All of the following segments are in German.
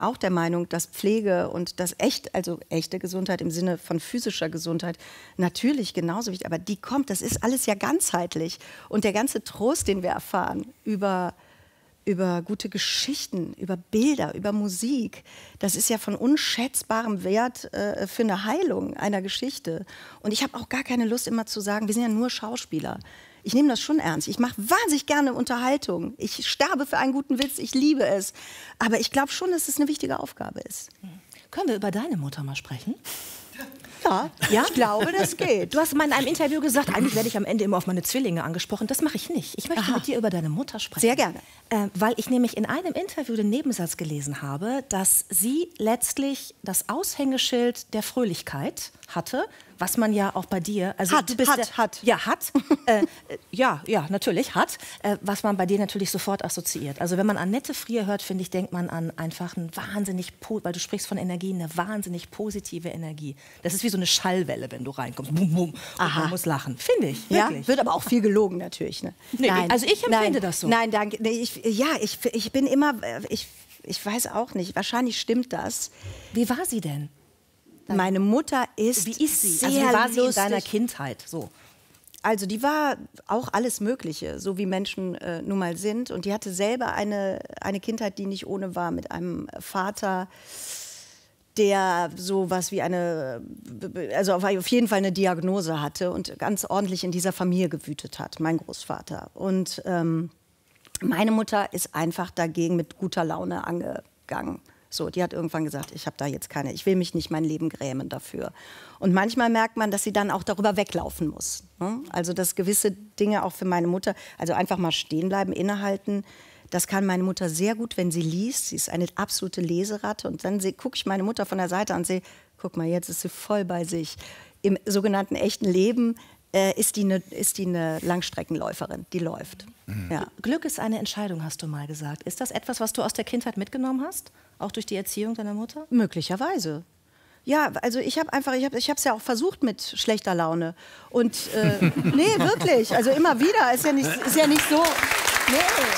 auch der Meinung, dass Pflege und das also echte Gesundheit im Sinne von physischer Gesundheit natürlich genauso wichtig, aber das ist alles ja ganzheitlich. Und der ganze Trost, den wir erfahren über gute Geschichten, über Bilder, über Musik, das ist ja von unschätzbarem Wert für eine Heilung einer Geschichte. Und ich habe auch gar keine Lust, immer zu sagen, wir sind ja nur Schauspieler. Ich nehme das schon ernst. Ich mache wahnsinnig gerne Unterhaltung. Ich sterbe für einen guten Witz, ich liebe es. Aber ich glaube schon, dass es eine wichtige Aufgabe ist. Können wir über deine Mutter mal sprechen? Ja, ich glaube, das geht. Du hast mal in einem Interview gesagt, eigentlich werde ich am Ende immer auf meine Zwillinge angesprochen. Das mache ich nicht. Ich möchte mit dir über deine Mutter sprechen. Sehr gerne. Weil ich nämlich in einem Interview den Nebensatz gelesen habe, dass sie letztlich das Aushängeschild der Fröhlichkeit hatte, was man ja auch bei dir... Also hat. Ja, hat. Ja, natürlich, hat. Was man bei dir natürlich sofort assoziiert. Also wenn man Annette Frier hört, finde ich, denkt man an einfach ein wahnsinnig, weil du sprichst von Energie, eine wahnsinnig positive Energie. Das ist wie so eine Schallwelle, wenn du reinkommst. Bum, bum. Und man muss lachen, finde ich. Ja, wirklich. wird aber auch viel gelogen natürlich. Ne? Nee, also ich empfinde das so. Nein, danke. Nee, ich bin immer... Ich weiß auch nicht. Wahrscheinlich stimmt das. Wie war sie denn? Meine Mutter ist Wie ist sie? sehr Also wie war sie in lustig. deiner Kindheit? So. Also die war auch alles Mögliche, so wie Menschen nun mal sind. Und die hatte selber eine Kindheit, die nicht ohne war, mit einem Vater, der sowas wie also auf jeden Fall eine Diagnose hatte und ganz ordentlich in dieser Familie gewütet hat, mein Großvater. Und meine Mutter ist einfach dagegen mit guter Laune angegangen. So, die hat irgendwann gesagt, ich will mich nicht mein Leben grämen dafür. Und manchmal merkt man, dass sie dann auch darüber weglaufen muss. Ne? Also, dass gewisse Dinge auch für meine Mutter, also einfach mal stehen bleiben, innehalten, das kann meine Mutter sehr gut, wenn sie liest. Sie ist eine absolute Leseratte. Und dann gucke ich meine Mutter von der Seite an und sehe, guck mal, jetzt ist sie voll bei sich. Im sogenannten echten Leben ist die eine Langstreckenläuferin, die läuft. Ja. Glück ist eine Entscheidung, hast du mal gesagt. Ist das etwas, was du aus der Kindheit mitgenommen hast? Auch durch die Erziehung deiner Mutter? Möglicherweise. Ja, also ich habe es ja auch versucht mit schlechter Laune. Und nee, wirklich, also immer wieder. Ist ja nicht so. Nee.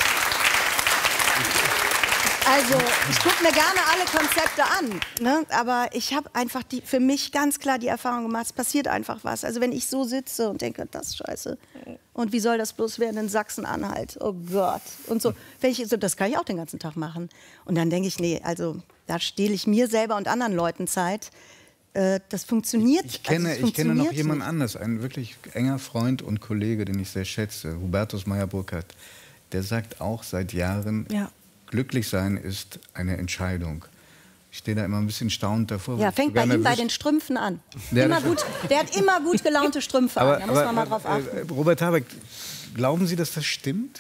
Also, ich gucke mir gerne alle Konzepte an, ne? Aber ich habe einfach für mich ganz klar die Erfahrung gemacht, es passiert einfach was. Also wenn ich so sitze und denke, das ist scheiße. Und wie soll das bloß werden in Sachsen-Anhalt? Oh Gott. Und so, das kann ich auch den ganzen Tag machen. Und dann denke ich, nee, also da stehle ich mir selber und anderen Leuten Zeit. Das funktioniert. Ich kenne noch jemand anders, ein wirklich enger Freund und Kollege, den ich sehr schätze, Hubertus Meyer-Burkhardt. Der sagt auch seit Jahren... Ja. Glücklich sein ist eine Entscheidung. Ich stehe da immer ein bisschen staunend davor. Ja, fängt bei ihm bei den Strümpfen an. Der hat immer gut gelaunte Strümpfe an. Da muss man mal drauf achten. Robert Habeck, glauben Sie, dass das stimmt?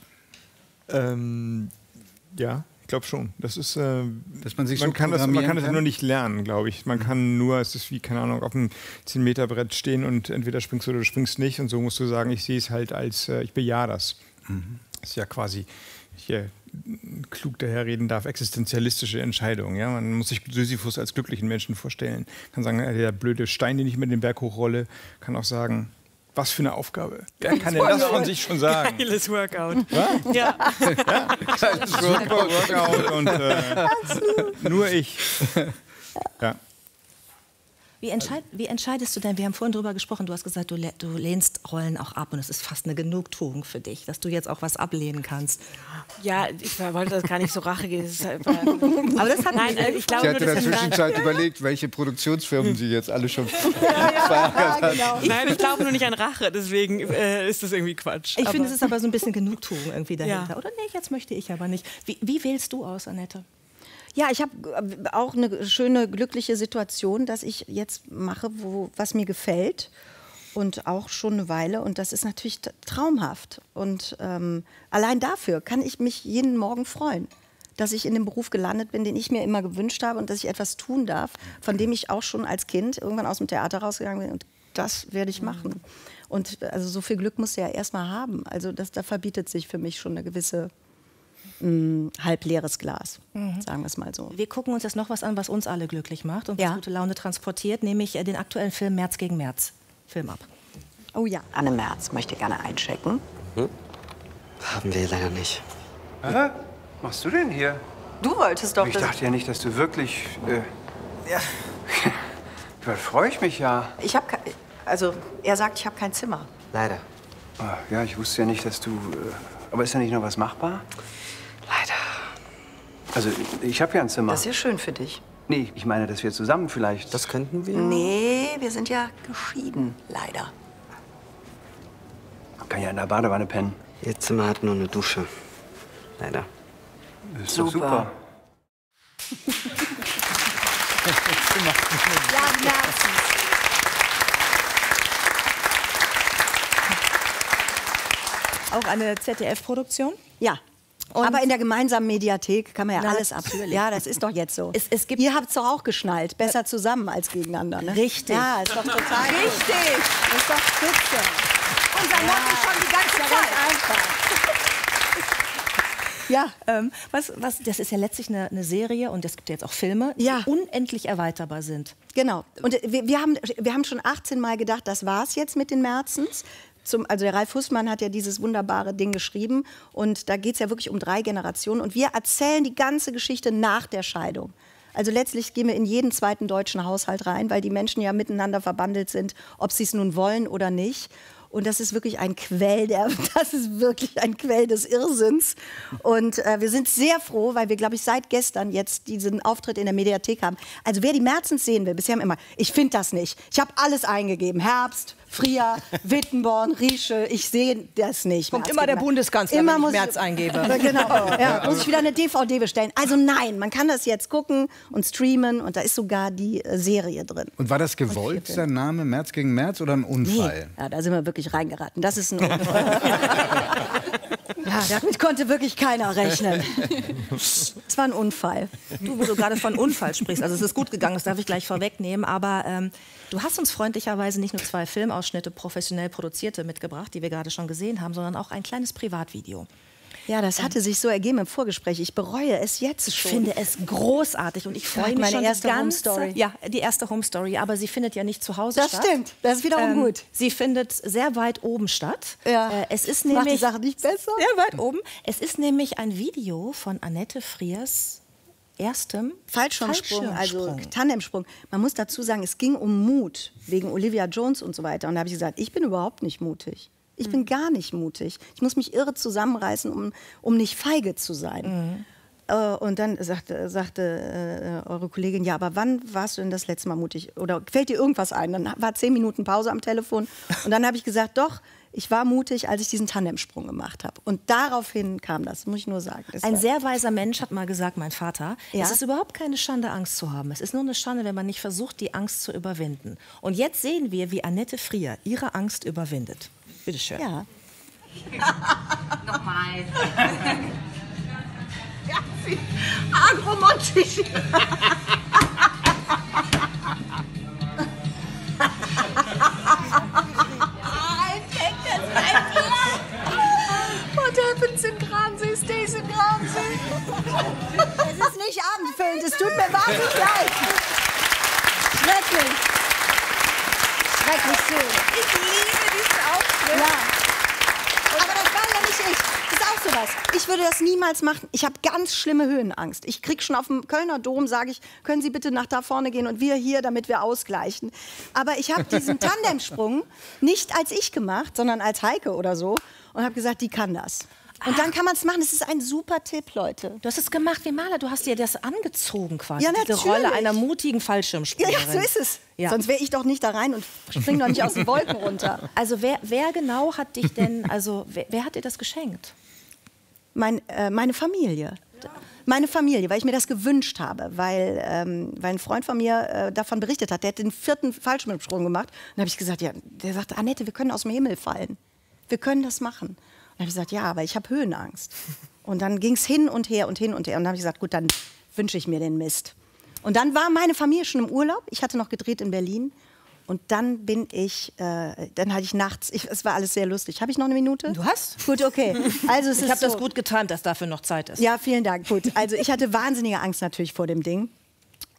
Ja, ich glaube schon. Das ist, dass man sich man kann das nur nicht lernen, glaube ich. Man kann nur, es ist wie, keine Ahnung, auf einem 10-Meter-Brett stehen und entweder springst du oder du springst nicht. Und so musst du sagen, ich sehe es halt als, ich bejahe das. Das ist ja quasi... Hier klug daherreden darf, existenzialistische Entscheidung. Ja? Man muss sich Sisyphus als glücklichen Menschen vorstellen. Kann sagen, der blöde Stein, den ich mit den Berg hochrolle, kann auch sagen, was für eine Aufgabe. Wer kann denn das von sich schon sagen? Geiles Workout. Was? Ja. Geiles Workout und nur ich. Ja. Wie entscheidest du denn? Wir haben vorhin darüber gesprochen, du hast gesagt, du lehnst Rollen auch ab und es ist fast eine Genugtuung für dich, dass du jetzt auch was ablehnen kannst. Ja, ich wollte das gar nicht so Rache gehen. Aber das hat ich glaube, Sie hatte in der Zwischenzeit überlegt, welche Produktionsfirmen sie jetzt alle schon genau. Nein, ich glaube nur nicht an Rache, deswegen ist das irgendwie Quatsch. Ich finde, es ist aber so ein bisschen Genugtuung irgendwie dahinter. Ja. Oder nee, jetzt möchte ich aber nicht. Wie wählst du aus, Annette? Ja, ich habe auch eine schöne, glückliche Situation, dass ich jetzt mache, was mir gefällt und auch schon eine Weile. Und das ist natürlich traumhaft. Und allein dafür kann ich mich jeden Morgen freuen, dass ich in dem Beruf gelandet bin, den ich mir immer gewünscht habe und dass ich etwas tun darf, von dem ich auch schon als Kind irgendwann aus dem Theater rausgegangen bin. Und das werde ich machen. Und also so viel Glück musst du ja erst mal haben. Also da verbietet sich für mich schon eine gewisse... halbleeres Glas, sagen wir es mal so. Wir gucken uns jetzt noch was an, was uns alle glücklich macht und was gute Laune transportiert, nämlich den aktuellen Film März gegen März. Film ab. Oh ja. Anne Merz möchte gerne einchecken. Haben wir leider nicht. Was machst du denn hier? Du wolltest doch. Ich dachte ja nicht, dass du wirklich... ja. Da freue ich mich ja. Ich habe also er sagt, ich habe kein Zimmer. Leider. Ja, ich wusste ja nicht, dass du... aber ist da nicht noch was machbar? Leider. Also, ich habe ja ein Zimmer. Das ist ja schön für dich. Nee, ich meine, dass wir zusammen vielleicht... Das könnten wir? Nee, wir sind ja geschieden, leider. Man kann ja in der Badewanne pennen. Ihr Zimmer hat nur eine Dusche. Leider. Das ist doch super. Ja, Herzens. Auch eine ZDF-Produktion? Ja. Aber in der gemeinsamen Mediathek kann man ja alles ab. Ja, das ist doch jetzt so. Ihr habt es doch auch geschnallt. Besser zusammen als gegeneinander. Ne? Richtig. Ja, ist doch total richtig. Das ist doch spitze. Unser Motto schon die ganze Zeit. Einfach. Ja, das ist ja letztlich eine Serie und es gibt ja jetzt auch Filme, die unendlich erweiterbar sind. Genau. Und wir haben schon 18 Mal gedacht, das war's jetzt mit den Märzens. Also der Ralf Hussmann hat ja dieses wunderbare Ding geschrieben und da geht es ja wirklich um 3 Generationen und wir erzählen die ganze Geschichte nach der Scheidung. Also letztlich gehen wir in jeden zweiten deutschen Haushalt rein, weil die Menschen ja miteinander verbandelt sind, ob sie es nun wollen oder nicht. Und das ist wirklich ein Quell, das ist wirklich ein Quell des Irrsinns. Und wir sind sehr froh, weil wir, glaube ich, seit gestern jetzt diesen Auftritt in der Mediathek haben. Also wer die Märzens sehen will, bisher haben immer, ich finde das nicht. Ich habe alles eingegeben, Herbst, Frühjahr, Wittenborn, Riesche, ich sehe das nicht. Kommt immer der Bundeskanzler, immer wenn ich März eingebe. Genau, ja, muss ich wieder eine DVD bestellen. Also nein, man kann das jetzt gucken und streamen und da ist sogar die Serie drin. Und war das gewollt, der Name März gegen März oder ein Unfall? Nee. Ja, da sind wir wirklich reingeraten. Das ist ein Unfall. Ja, damit konnte wirklich keiner rechnen. Es war ein Unfall. Du, wo du gerade von Unfall sprichst, also es ist gut gegangen, das darf ich gleich vorwegnehmen, aber du hast uns freundlicherweise nicht nur 2 Filmausschnitte, professionell produzierte, mitgebracht, die wir gerade schon gesehen haben, sondern auch ein kleines Privatvideo. Ja, das hatte sich so ergeben im Vorgespräch. Ich bereue es jetzt schon. Ich finde es großartig und ich freue mich schon erste Home Story. Ja, die erste Home Story, aber sie findet ja nicht zu Hause statt. Das stimmt, das ist wiederum gut. Sie findet sehr weit oben statt. Ja. Es ist Macht nämlich die Sache nicht besser? Sehr weit oben. Es ist nämlich ein Video von Annette Friers erstem Fallschirmsprung, also Tandemsprung. Man muss dazu sagen, es ging um Mut wegen Olivia Jones und so weiter. Und da habe ich gesagt, ich bin überhaupt nicht mutig. Ich bin gar nicht mutig. Ich muss mich irre zusammenreißen, um nicht feige zu sein. Und dann sagte eure Kollegin, ja, aber wann warst du denn das letzte Mal mutig? Oder fällt dir irgendwas ein? Dann war 10 Minuten Pause am Telefon. Und dann habe ich gesagt, doch, ich war mutig, als ich diesen Tandemsprung gemacht habe. Und daraufhin kam das, muss ich nur sagen. Ein sehr weiser Mensch hat mal gesagt, mein Vater, es ist überhaupt keine Schande, Angst zu haben. Es ist nur eine Schande, wenn man nicht versucht, die Angst zu überwinden. Und jetzt sehen wir, wie Annette Frier ihre Angst überwindet. Bitte schön. Ja. Nochmal. Ja, agromantisch. What happens in Gransee stays in Gransee. Es ist nicht abendfüllend, es tut mir wahnsinnig leid. Schrecklich. Schrecklich schön. Ich liebe diesen Auftritt. Ja. Aber das war ja nicht ich. Das ist auch sowas. Ich würde das niemals machen. Ich habe ganz schlimme Höhenangst. Ich kriege schon auf dem Kölner Dom, sage ich, können Sie bitte nach da vorne gehen und wir hier, damit wir ausgleichen. Aber ich habe diesen Tandemsprung nicht als ich gemacht, sondern als Heike oder so und habe gesagt, die kann das. Und dann kann man es machen. Das ist ein super Tipp, Leute. Du hast es gemacht wie Maler. Du hast dir das angezogen quasi. Ja, diese Rolle einer mutigen Fallschirmspringerin. Ja, so ist es. Ja. Sonst wäre ich doch nicht da rein und springe doch nicht aus den Wolken runter. Also wer genau hat dich denn, also wer hat dir das geschenkt? Meine Familie. Meine Familie, weil ich mir das gewünscht habe, weil ein Freund von mir davon berichtet hat, der hat den 4. Fallschirmsprung gemacht. Und dann habe ich gesagt, ja, der sagte, Annette, wir können aus dem Himmel fallen. Wir können das machen. Und dann habe ich gesagt, ja, aber ich habe Höhenangst. Und dann ging es hin und her und hin und her. Und dann habe ich gesagt, gut, dann wünsche ich mir den Mist. Und dann war meine Familie schon im Urlaub. Ich hatte noch gedreht in Berlin. Und dann dann hatte ich nachts, es war alles sehr lustig. Habe ich noch eine Minute? Du hast? Gut, okay. Also ich habe das gut getimt, dass dafür noch Zeit ist. Ja, vielen Dank. Gut. Also ich hatte wahnsinnige Angst natürlich vor dem Ding.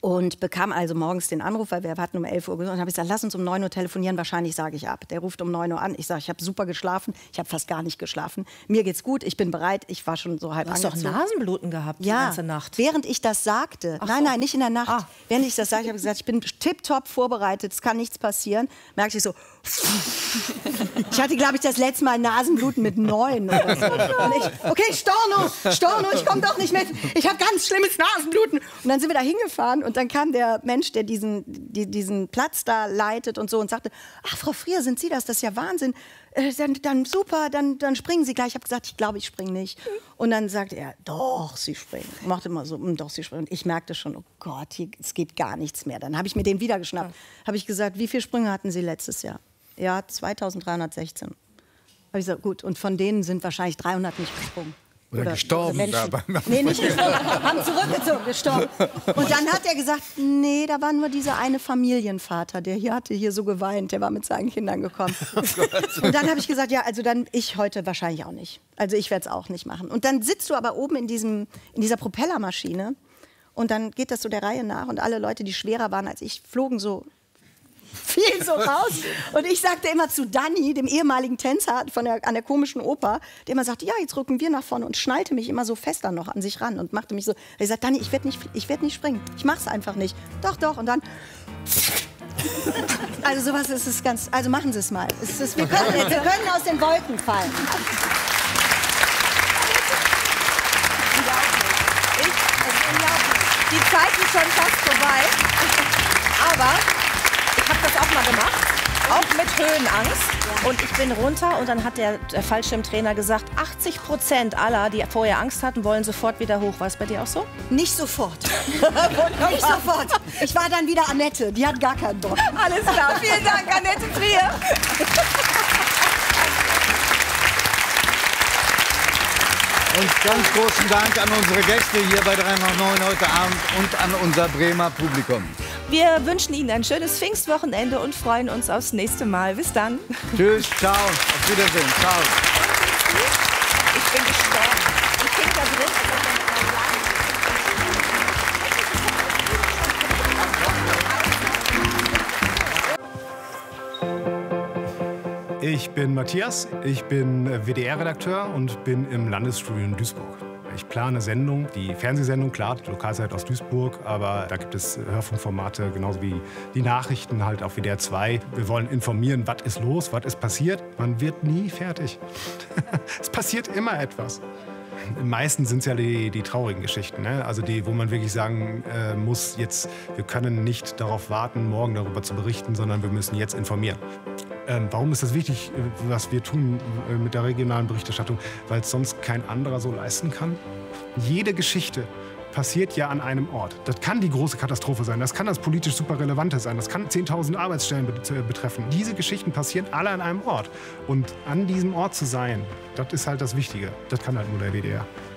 Und bekam also morgens den Anruf, weil wir hatten um 11 Uhr gesagt. Und habe ich gesagt, lass uns um 9 Uhr telefonieren, wahrscheinlich sage ich ab. Der ruft um 9 Uhr an. Ich sage, ich habe super geschlafen, ich habe fast gar nicht geschlafen. Mir geht's gut, ich bin bereit, ich war schon so halb angezogen. Du hast doch Nasenbluten gehabt die ganze Nacht. Während ich das sagte, nein, nicht in der Nacht, während ich das sagte, habe ich gesagt, ich bin tipptopp vorbereitet, es kann nichts passieren, merkte ich so, ich hatte, glaube ich, das letzte Mal Nasenbluten mit 9 oder so. Und ich, okay, Storno, ich komme doch nicht mit, ich habe ganz schlimmes Nasenbluten. Und dann sind wir da hingefahren und dann kam der Mensch, der diesen Platz da leitet und so und sagte, ach, Frau Frier, sind Sie das? Das ist ja Wahnsinn. Dann super, dann springen Sie gleich. Ich habe gesagt, ich glaube, ich springe nicht. Und dann sagte er, doch, Sie springen. Machte immer so, doch, Sie springen. Und ich merkte schon, oh Gott, es geht gar nichts mehr. Dann habe ich mir den wieder geschnappt. Habe ich gesagt, wie viele Sprünge hatten Sie letztes Jahr? Ja, 2316. Habe ich gesagt, gut, und von denen sind wahrscheinlich 300 nicht gesprungen. Oder gestorben. Nee, nicht gestorben, haben zurückgezogen, gestorben. Und dann hat er gesagt, nee, da war nur dieser eine Familienvater, der hatte hier so geweint, der war mit seinen Kindern gekommen. Und dann habe ich gesagt, ja, also dann ich heute wahrscheinlich auch nicht. Also ich werde es auch nicht machen. Und dann sitzt du aber oben in dieser Propellermaschine und dann geht das so der Reihe nach und alle Leute, die schwerer waren als ich, flogen so viel so raus. Und ich sagte immer zu Danny, dem ehemaligen Tänzer an der komischen Oper, der immer sagte, ja, jetzt rücken wir nach vorne und schnallte mich immer so fester noch an sich ran und machte mich so. Ich sagte, Danny, ich werd nicht springen. Ich mach's einfach nicht. Doch. Und dann. Also sowas ist es ganz. Also machen Sie es mal. Wir können aus den Wolken fallen. Die Zeit ist schon fast vorbei. Aber ich habe das auch mal gemacht, auch mit Höhenangst. Und ich bin runter und dann hat der Fallschirmtrainer gesagt, 80% aller, die vorher Angst hatten, wollen sofort wieder hoch. War es bei dir auch so? Nicht sofort. Nicht sofort. Ich war dann wieder Annette, die hat gar keinen Bock. Alles klar, vielen Dank, Annette Frier. Und ganz großen Dank an unsere Gäste hier bei 3 nach 9 heute Abend und an unser Bremer Publikum. Wir wünschen Ihnen ein schönes Pfingstwochenende und freuen uns aufs nächste Mal. Bis dann. Tschüss, ciao, auf Wiedersehen, ciao. Ich bin gestorben. Ich hing da drin. Ich bin Matthias, ich bin WDR-Redakteur und bin im Landesstudio in Duisburg. Ich plane Sendungen, die Fernsehsendung, klar, die Lokalzeit aus Duisburg, aber da gibt es Hörfunkformate, genauso wie die Nachrichten halt auf WDR 2. Wir wollen informieren, was ist los, was ist passiert. Man wird nie fertig. Es passiert immer etwas. Meistens sind es ja die traurigen Geschichten, ne? Also die, wo man wirklich sagen muss, jetzt, wir können nicht darauf warten, morgen darüber zu berichten, sondern wir müssen jetzt informieren. Warum ist das wichtig, was wir tun mit der regionalen Berichterstattung? Weil es sonst kein anderer so leisten kann. Jede Geschichte passiert ja an einem Ort. Das kann die große Katastrophe sein, das kann das politisch super Relevante sein, das kann 10.000 Arbeitsstellen betreffen. Diese Geschichten passieren alle an einem Ort. Und an diesem Ort zu sein, das ist halt das Wichtige. Das kann halt nur der WDR.